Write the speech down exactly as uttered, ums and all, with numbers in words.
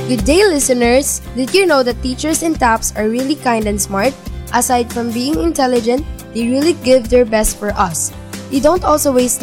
Good day, listeners! Did you know that teachers in TAPS are really kind and smart? Aside from being intelligent, they really give their best for us. They don't also waste